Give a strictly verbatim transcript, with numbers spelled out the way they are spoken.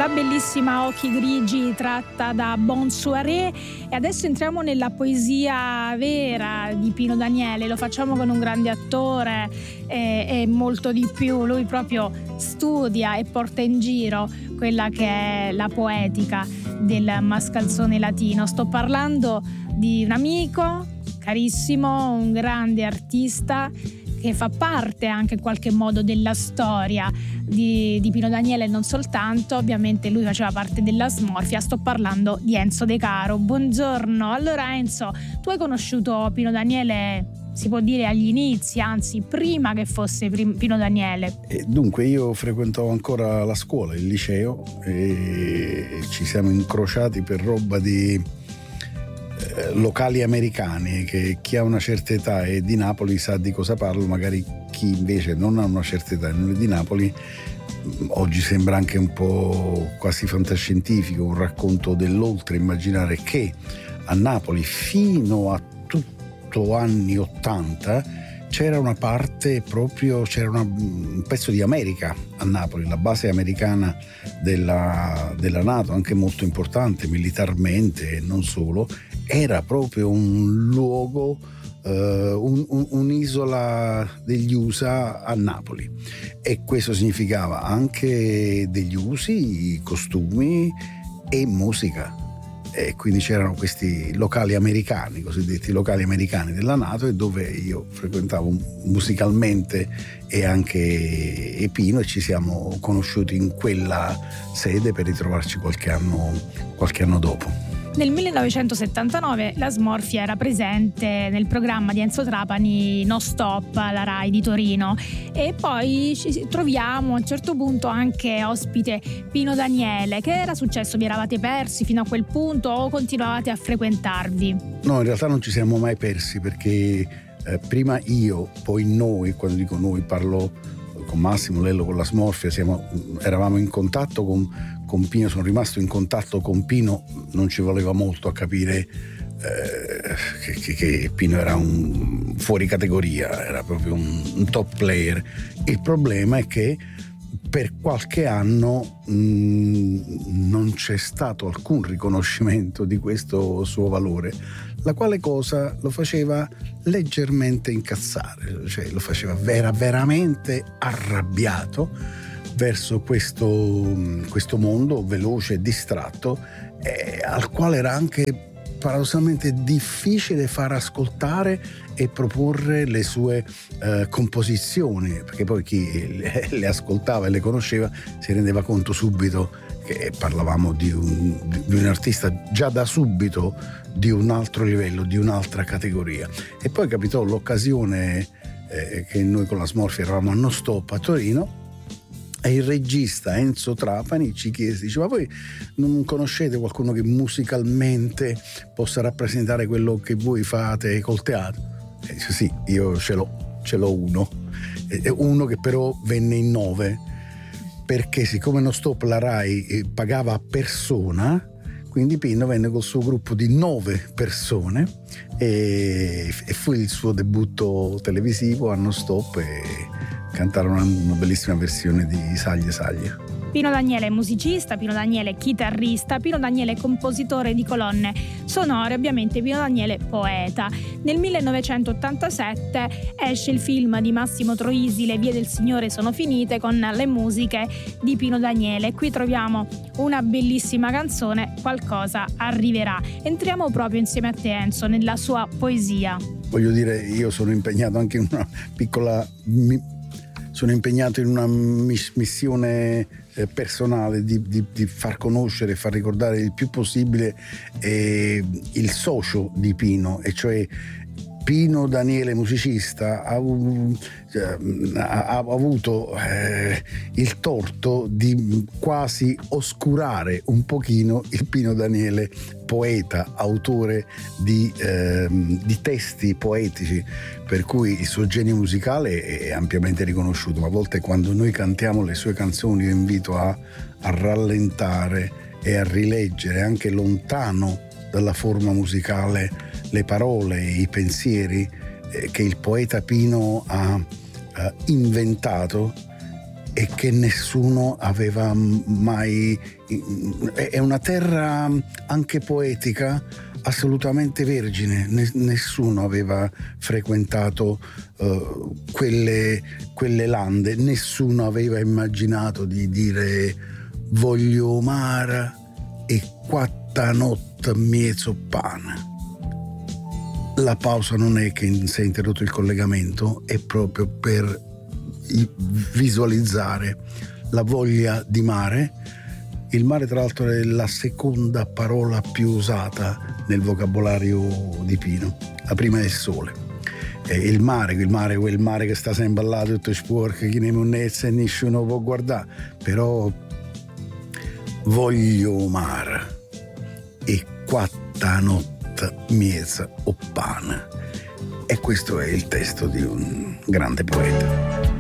la bellissima Occhi grigi tratta da Bon Soirée, e adesso entriamo nella poesia vera di Pino Daniele. Lo facciamo con un grande attore e, e molto di più. Lui proprio studia e porta in giro quella che è la poetica del mascalzone latino. Sto parlando di un amico carissimo, un grande artista che fa parte anche in qualche modo della storia di, di Pino Daniele, non soltanto, ovviamente lui faceva parte della Smorfia. Sto parlando di Enzo De Caro. Buongiorno. Allora Enzo, tu hai conosciuto Pino Daniele, si può dire agli inizi, anzi prima che fosse Pino Daniele. E dunque io frequentavo ancora la scuola, il liceo, e ci siamo incrociati per roba di locali americani, che chi ha una certa età e di Napoli sa di cosa parlo, magari chi invece non ha una certa età e non è di Napoli oggi sembra anche un po' quasi fantascientifico, un racconto dell'oltre immaginare che a Napoli fino a tutto anni ottanta c'era una parte proprio, c'era una, un pezzo di America a Napoli, la base americana della, della NATO, anche molto importante militarmente e non solo. Era proprio un luogo, uh, un, un, un'isola degli U S A a Napoli, e questo significava anche degli usi, costumi e musica, e quindi c'erano questi locali americani, cosiddetti locali americani della NATO, e dove io frequentavo musicalmente e anche Pino, e ci siamo conosciuti in quella sede per ritrovarci qualche anno, qualche anno dopo. Nel millenovecentosettantanove la Smorfia era presente nel programma di Enzo Trapani No Stop alla Rai di Torino, e poi ci troviamo a un certo punto anche ospite Pino Daniele. Che era successo? Vi eravate persi fino a quel punto o continuavate a frequentarvi? No, in realtà non ci siamo mai persi, perché eh, prima io, poi noi, quando dico noi parlo con Massimo Lello, con la Smorfia, siamo, eravamo in contatto con, con Pino, sono rimasto in contatto con Pino, non ci voleva molto a capire eh, che, che, che Pino era un fuori categoria, era proprio un, un top player. Il problema è che per qualche anno mh, non c'è stato alcun riconoscimento di questo suo valore, la quale cosa lo faceva leggermente incazzare, cioè lo faceva vera, veramente arrabbiato verso questo, questo mondo veloce e distratto, eh, al quale era anche paradossalmente difficile far ascoltare e proporre le sue eh, composizioni, perché poi chi le, le ascoltava e le conosceva si rendeva conto subito che parlavamo di un, di un artista già da subito di un altro livello, di un'altra categoria. E poi capitò l'occasione eh, che noi con la Smorfia eravamo a No Stop a Torino, e il regista Enzo Trapani ci chiese, diceva: voi non conoscete qualcuno che musicalmente possa rappresentare quello che voi fate col teatro? E dice: sì, io ce l'ho, ce l'ho uno, e uno che però venne in nove, perché siccome No Stop la Rai pagava a persona, quindi Pino venne col suo gruppo di nove persone e, e fu il suo debutto televisivo a No Stop, e cantarono una bellissima versione di Saglie Saglie. Pino Daniele è musicista, Pino Daniele è chitarrista, Pino Daniele è compositore di colonne sonore, ovviamente Pino Daniele poeta. Nel millenovecentottantasette esce il film di Massimo Troisi, Le vie del Signore sono finite, con le musiche di Pino Daniele. Qui troviamo una bellissima canzone, Qualcosa arriverà. Entriamo proprio insieme a te, Enzo, nella sua poesia. Voglio dire, io sono impegnato anche in una piccola... sono impegnato in una missione eh, personale di, di, di far conoscere e far ricordare il più possibile eh, il socio di Pino, e cioè Pino Daniele musicista ha, ha, ha avuto eh, il torto di quasi oscurare un pochino il Pino Daniele poeta, autore di, eh, di testi poetici, per cui il suo genio musicale è ampiamente riconosciuto, ma a volte quando noi cantiamo le sue canzoni io invito a, a rallentare e a rileggere anche lontano dalla forma musicale le parole, i pensieri eh, che il poeta Pino ha eh, inventato, e che nessuno aveva mai. È una terra anche poetica, assolutamente vergine. Nessuno aveva frequentato uh, quelle, quelle lande, nessuno aveva immaginato di dire voglio mare e quatta notte mezzo pane. La pausa non è che si è interrotto il collegamento, è proprio per visualizzare la voglia di mare. Il mare, tra l'altro, è la seconda parola più usata nel vocabolario di Pino. La prima è il sole. E il mare, il mare, quel mare che sta sempre là tutto sporco, che ne monnezza e nessuno può guardare. Però voglio mare e quatta notte mezza o pane. E questo è il testo di un grande poeta.